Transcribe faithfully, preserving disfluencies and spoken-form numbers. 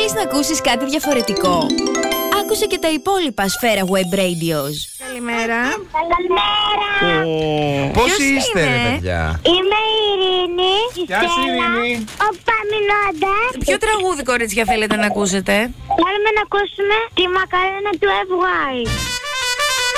Θέλεις να ακούσεις κάτι διαφορετικό? Άκουσε και τα υπόλοιπα Σφαίρα Web Radios. Καλημέρα. Καλημέρα. Oh. Πώς είστε, ρε παιδιά? Είμαι η Ειρήνη. Γεια σου, Ειρήνη. Ο Παμινώντας. Ποιο τραγούδι, κορίτσια, θέλετε να ακούσετε? Θέλουμε να ακούσουμε τη μακαρένα του F Y.